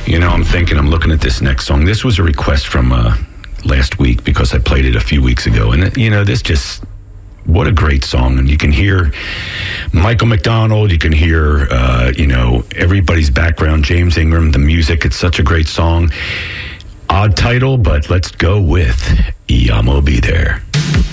I'm looking at this next song. This was a request from last week because I played it a few weeks ago. And, what a great song. And you can hear Michael McDonald. You can hear, everybody's background, James Ingram, the music. It's such a great song. Odd title, but let's go with I'ma Be There.